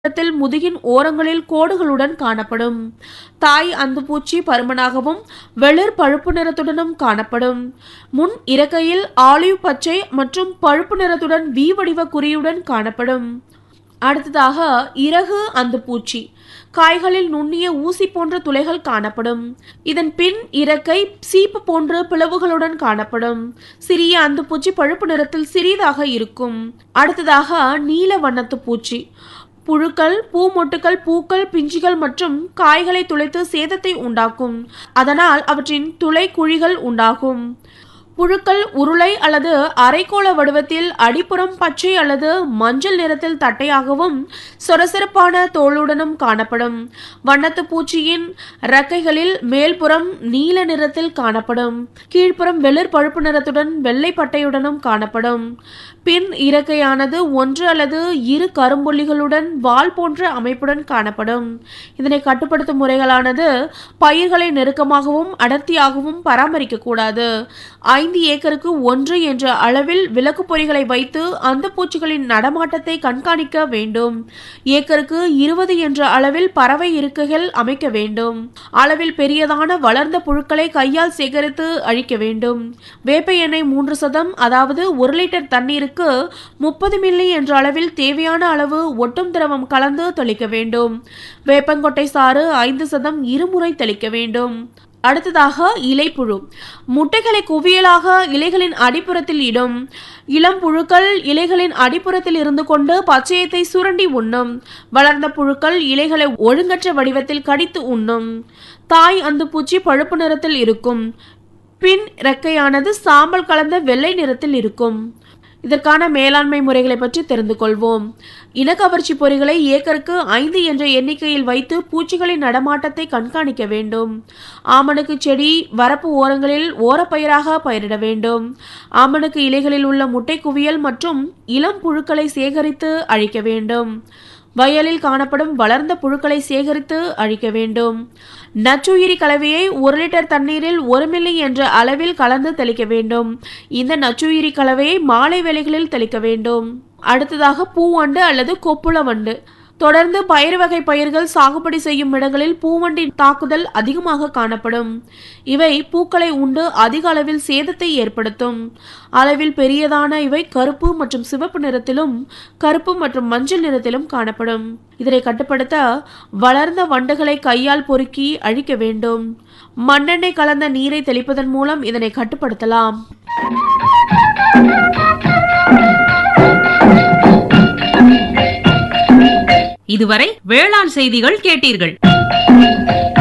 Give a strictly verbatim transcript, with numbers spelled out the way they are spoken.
இடத்தில் முதுகின் ஓரங்களில் கோடுகளுடன் காணப்படும். தாய் அந்துப்பூச்சி பருமனாகவும் வெளிர் பழுப்பு நிறத்துடனும் காணப்படும். முன் இறக்கையில் ஆலிவ் பச்சை மற்றும் பழுப்பு நிறத்துடன் வி வடிவ குறியுடன் காணப்படும். அடுத்ததாக இறகு அந்துப்பூச்சி. காய்களில் நுண்ணிய ஊசி போன்ற துளைகள் காணப்படும். இதன் பின் இறக்கை சீப்பு போன்ற பிளவுகளுடன் காணப்படும். சிறிய அந்துப்பூச்சி பழுப்பு நிறத்தில் சிறியதாக இருக்கும். அடுத்ததாக நீல வண்ணத்து பூச்சி. புழுக்கள், பூமொட்டுகள், பூக்கள், பிஞ்சுகள் மற்றும் காய்களை துளைத்து சேதத்தை உண்டாக்கும். அதனால் அவற்றின் துளை குழிகள் உண்டாகும். புழுக்கள் உருளை அல்லது அரைக்கோள வடிவத்தில் அடிப்புறம் பச்சை அல்லது மஞ்சள் நிறத்தில் தட்டையாகவும் சொரசொரப்பான தோலுடனும் காணப்படும். வண்ணத்து பூச்சியின் இறக்கைகளில் மேல்புறம் நீல நிறத்தில் காணப்படும். கீழ்ப்புறம் வெளிர் பழுப்பு நிறத்துடன் வெள்ளை பட்டையுடனும் காணப்படும். பின் இறக்கையானது ஒன்று அல்லது இரு கரும்புள்ளிகளுடன் வால் போன்ற அமைப்புடன் காணப்படும். இதனை கட்டுப்படுத்தும் முறைகளானது பயிர்களை நெருக்கமாகவும் அடர்த்தியாகவும் பராமரிக்க கூடாது. ஐந்து ஏக்கருக்கு ஒன்று என்ற அளவில் விளக்கு பொறிகளை வைத்து அந்த பூச்சிகளின் நடமாட்டத்தை கண்காணிக்க வேண்டும். ஏக்கருக்கு இருபது என்ற அளவில் பறவை இருக்கைகள் அமைக்க வேண்டும். அளவில் பெரியதான வளர்ந்த புழுக்களை கையால் சேகரித்து அழிக்க வேண்டும். வேப்ப எண்ணெய் மூன்று சதம் அதாவது ஒரு லிட்டர் தண்ணீருக்கு முப்பது மில்லி என்ற அளவில் தேவையான அளவு ஒட்டும் திரவம் கலந்து தெளிக்க வேண்டும். வேப்பங்கொட்டை சாறு ஐந்து சதம் இருமுறை தெளிக்க வேண்டும். அடுத்ததாக இலைப்புழு. முட்டைகளை குவியலாக இலைகளின் அடிப்புறத்தில் இடும். இளம் புழுக்கள் இலைகளின் அடிப்புறத்தில் இருந்து கொண்டு பச்சையத்தை சுரண்டி உண்ணும். வளர்ந்த புழுக்கள் இலைகளை ஒழுங்கற்ற வடிவத்தில் கடித்து உண்ணும். தாய் அந்துப்பூச்சி பழுப்பு நிறத்தில் இருக்கும். பின் இறக்கையானது சாம்பல் கலந்த வெள்ளை நிறத்தில் இருக்கும். இதற்கான மேலாண்மை முறைகளை பற்றி தெரிந்து கொள்வோம். இனக்கவர்ச்சி பொறிகளை ஏக்கருக்கு ஐந்து என்ற எண்ணிக்கையில் வைத்து பூச்சிகளின் நடமாட்டத்தை கண்காணிக்க வேண்டும். ஆமணக்கு செடி வரப்பு ஓரங்களில் ஓரப்பயிராக பயிரிட வேண்டும். ஆமணக்கு இலைகளில் உள்ள முட்டை குவியல் மற்றும் இளம் புழுக்களை சேகரித்து அழிக்க வேண்டும். வயலில் காணப்படும் வளர்ந்த புழுக்களை சேகரித்து அழிக்க வேண்டும். நச்சுயிரி கலவையை ஒரு லிட்டர் தண்ணீரில் ஒரு மில்லி என்ற அளவில் கலந்து தெளிக்க வேண்டும். இந்த நச்சுயிரி கலவையை மாலை வேளைகளில் தெளிக்க வேண்டும். அடுத்ததாக பூவண்டு அல்லது கொப்புள வண்டு. தொடர்ந்து பயிர் வகை பயிர்கள் சாகுபடி செய்யும் இடங்களில் பூவண்டின் தாக்குதல் அதிகமாக காணப்படும். இவை பூக்களை உண்டு அதிக அளவில் சேதத்தை ஏற்படுத்தும். அளவில் பெரியதான இவை கருப்பு மற்றும் சிவப்பு நிறத்திலும் கருப்பு மற்றும் மஞ்சள் நிறத்திலும் காணப்படும். இதனை கட்டுப்படுத்த வளர்ந்த வண்டுகளை கையால் பொறுக்கி அழிக்க வேண்டும். மண்ணெண்ணெய் கலந்த நீரை தெளிப்பதன் மூலம் இதனை கட்டுப்படுத்தலாம். இதுவரை வேளாண் செய்திகள் கேட்டீர்கள்.